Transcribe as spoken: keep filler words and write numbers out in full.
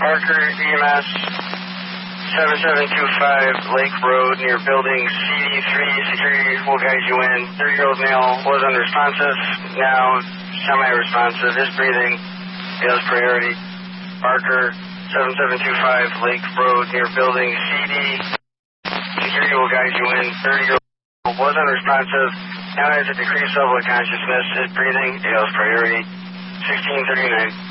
Parker, E M S, seven seven two five Lake Road near building C D three. Security will guide you in. thirty-year-old male was unresponsive, now semi-responsive, is breathing, is priority. Parker, seven seven two five Lake Road near building C D. Security will guide you in. thirty-year-old was unresponsive, now has a decreased level of consciousness, is breathing, is priority. sixteen thirty-nine.